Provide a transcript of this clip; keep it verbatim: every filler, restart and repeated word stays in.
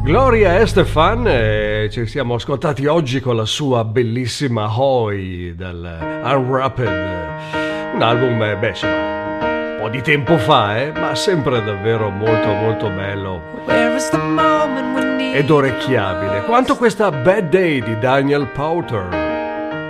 Gloria Estefan, eh, ci siamo ascoltati oggi con la sua bellissima Hoy dal Unwrapped, un album, eh, beh, insomma, un po' di tempo fa, eh, ma sempre davvero molto molto bello ed orecchiabile, quanto questa Bad Day di Daniel Powter.